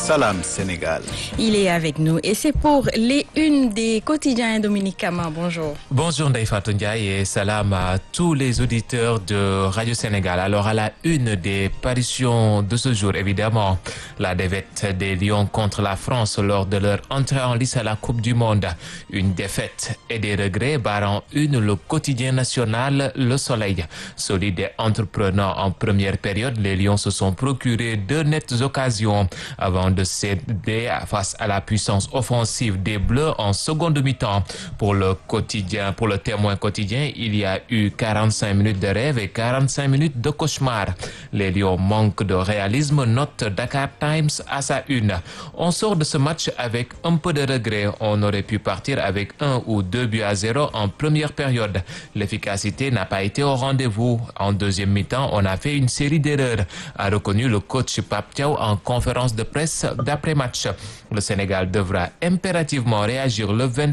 Salam Sénégal. Il est avec nous et c'est pour les unes des quotidiens. Dominique Kama, bonjour. Bonjour Ndeye Fatou Ndiaye et salam à tous les auditeurs de Radio Sénégal. Alors à la une des parutions de ce jour, évidemment, la défaite des Lions contre la France lors de leur entrée en lice à la Coupe du Monde. Une défaite et des regrets barrant le quotidien national Le Soleil. Solide et entreprenant en première période, les Lions se sont procuré 2 nettes occasions avant de céder face à la puissance offensive des Bleus en seconde mi-temps. Pour le Témoin quotidien, il y a eu 45 minutes de rêve et 45 minutes de cauchemar. Les Lions manquent de réalisme, note Dakar Times à sa une. On sort de ce match avec un peu de regret. On aurait pu partir avec 1 ou 2 buts à 0 en première période. L'efficacité n'a pas été au rendez-vous. En deuxième mi-temps, on a fait une série d'erreurs, a reconnu le coach Pape Thiaw en conférence de presse d'après-match. Le Sénégal devra impérativement réagir le